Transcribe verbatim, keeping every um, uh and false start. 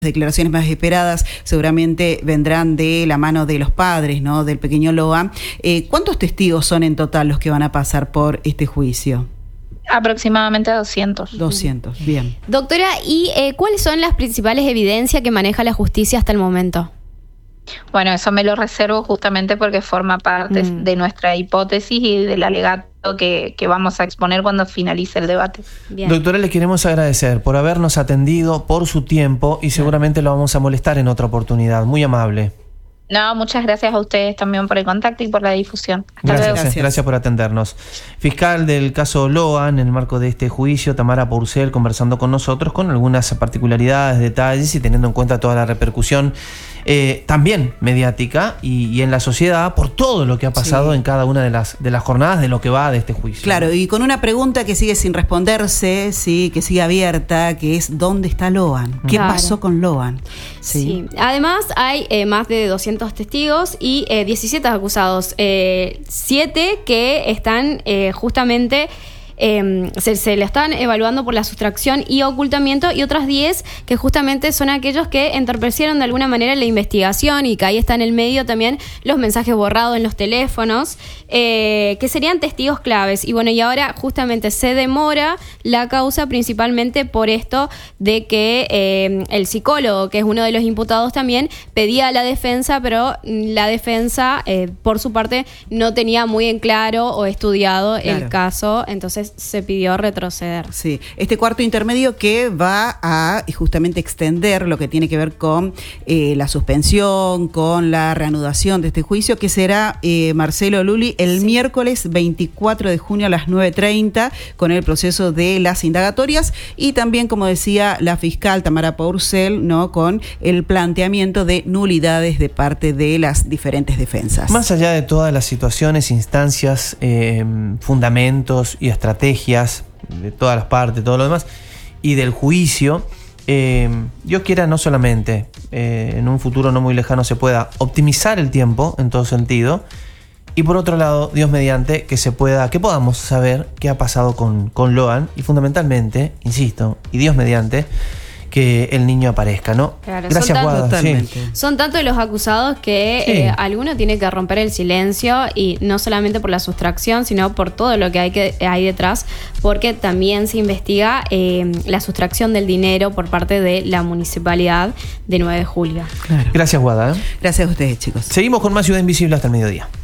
declaraciones más esperadas seguramente vendrán de la mano de los padres, ¿no?, del pequeño Loan. Eh, ¿Cuántos testigos son en total los que van a pasar por este juicio? Aproximadamente doscientos. doscientos, bien. Doctora, ¿y eh, cuáles son las principales evidencias que maneja la justicia hasta el momento? Bueno, eso me lo reservo justamente porque forma parte mm. de nuestra hipótesis y del alegato que, que vamos a exponer cuando finalice el debate. Bien. Doctora, le queremos agradecer por habernos atendido, por su tiempo y seguramente lo vamos a molestar en otra oportunidad. Muy amable. No, muchas gracias a ustedes también por el contacto y por la difusión. Hasta gracias, luego. Gracias. gracias por atendernos. Fiscal del caso Loan, en el marco de este juicio, Tamara Pourcel, conversando con nosotros con algunas particularidades, detalles y teniendo en cuenta toda la repercusión eh, también mediática y, y en la sociedad por todo lo que ha pasado sí. en cada una de las, de las jornadas de lo que va de este juicio. Claro, y con una pregunta que sigue sin responderse, sí, que sigue abierta, que es ¿dónde está Loan? ¿Qué claro. pasó con Loan? Sí. sí. Además hay eh, más de doscientos testigos y eh, diecisiete acusados, eh, siete que están eh, justamente eh, se, se le están evaluando por la sustracción y ocultamiento, y otras diez que justamente son aquellos que entorpecieron de alguna manera la investigación, y que ahí está en el medio también los mensajes borrados en los teléfonos, eh, que serían testigos claves. Y bueno, y ahora justamente se demora la causa principalmente por esto de que eh, el psicólogo, que es uno de los imputados también, pedía a la defensa, pero la defensa eh, por su parte no tenía muy en claro o estudiado claro. el caso, entonces se pidió retroceder. Sí, este cuarto intermedio que va a justamente extender lo que tiene que ver con eh, la suspensión, con la reanudación de este juicio, que será, eh, Marcelo, Luli, el sí. miércoles veinticuatro de junio a las nueve treinta, con el proceso de las indagatorias, y también, como decía la fiscal Tamara Pourcel, ¿no?, con el planteamiento de nulidades de parte de las diferentes defensas. Más allá de todas las situaciones, instancias, eh, fundamentos y estrategias de todas las partes, todo lo demás, y del juicio, eh, Dios quiera no solamente eh, en un futuro no muy lejano se pueda optimizar el tiempo en todo sentido, y por otro lado, Dios mediante, que se pueda, que podamos saber qué ha pasado con, con Loan, y fundamentalmente, insisto, y Dios mediante, que el niño aparezca, ¿no? Claro, gracias, son Guada. Sí. Son tantos los acusados que sí. eh, alguno tiene que romper el silencio, y no solamente por la sustracción, sino por todo lo que hay, que, hay detrás, porque también se investiga eh, la sustracción del dinero por parte de la municipalidad de nueve de julio. Claro. Gracias, Guada. ¿eh? Gracias a ustedes, chicos. Seguimos con más Ciudad Invisible hasta el mediodía.